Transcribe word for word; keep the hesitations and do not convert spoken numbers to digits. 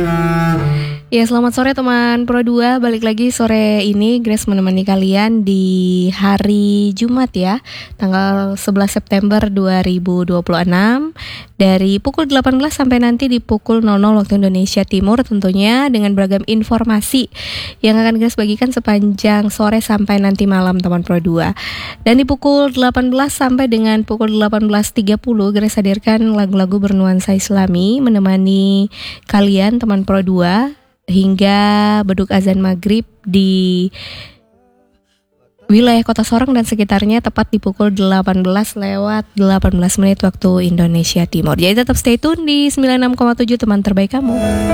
Ya, selamat sore teman Pro dua. Balik lagi sore ini Grace menemani kalian di hari Jumat ya, tanggal sebelas September dua ribu dua puluh enam, dari pukul delapan belas sampai nanti di pukul nol nol waktu Indonesia Timur, tentunya dengan beragam informasi yang akan Grace bagikan sepanjang sore sampai nanti malam teman Pro dua. Dan di pukul delapan belas sampai dengan pukul delapan belas tiga puluh Grace hadirkan lagu-lagu bernuansa Islami menemani kalian teman Pro dua hingga beduk azan maghrib di wilayah Kota Sorong dan sekitarnya, tepat di pukul delapan belas lewat delapan belas menit waktu Indonesia Timur. Jadi tetap stay tune di sembilan puluh enam koma tujuh teman terbaik kamu.